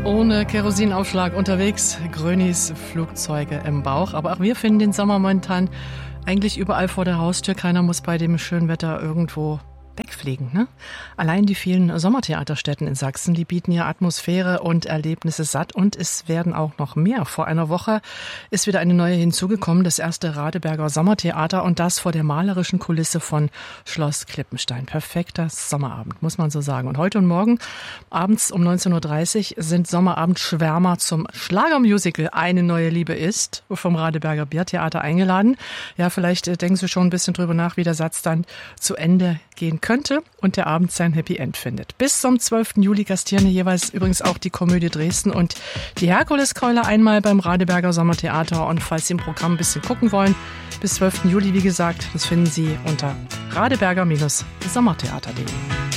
Ohne Kerosinaufschlag unterwegs, Grönis Flugzeuge im Bauch. Aber auch wir finden den Sommer momentan eigentlich überall vor der Haustür. Keiner muss bei dem schönen Wetter irgendwo wegfliegen, ne? Allein die vielen Sommertheaterstätten in Sachsen, die bieten ja Atmosphäre und Erlebnisse satt und es werden auch noch mehr. Vor einer Woche ist wieder eine neue hinzugekommen, das erste Radeberger Sommertheater und das vor der malerischen Kulisse von Schloss Klippenstein. Perfekter Sommerabend, muss man so sagen. Und heute und morgen abends um 19.30 Uhr sind Sommerabendschwärmer zum Schlagermusical Eine neue Liebe ist vom Radeberger Biertheater eingeladen. Ja, vielleicht denken Sie schon ein bisschen drüber nach, wie der Satz dann zu Ende gehen könnte und der Abend sein Happy End findet. Bis zum 12. Juli gastieren jeweils übrigens auch die Komödie Dresden und die Herkuleskeule einmal beim Radeberger Sommertheater. Und falls Sie im Programm ein bisschen gucken wollen, bis 12. Juli, wie gesagt, das finden Sie unter radeberger-sommertheater.de.